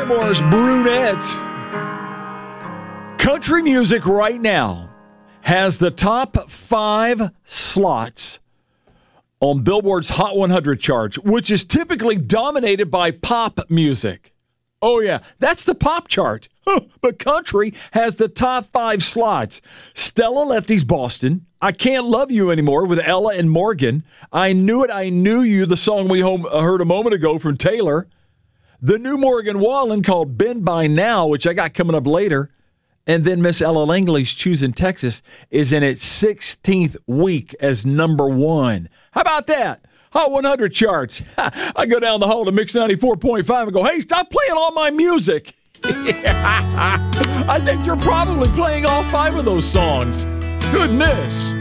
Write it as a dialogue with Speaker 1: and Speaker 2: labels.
Speaker 1: Fillmore's Brunette. Country music right now has the top 5 slots on Billboard's Hot 100 chart, which is typically dominated by pop music. Oh, yeah, that's the pop chart. But country has the top 5 slots. Stella Lefty's Boston. I Can't Love You Anymore with Ella and Morgan. I Knew It, I Knew You, the song we heard a moment ago from Taylor. The new Morgan Wallen called Bend By Now, which I got coming up later. And then Miss Ella Langley's Choosing Texas is in its 16th week as number 1. How about that? Hot 100 charts. I go down the hall to Mix 94.5 and go, hey, stop playing all my music. I think you're probably playing all 5 of those songs. Goodness.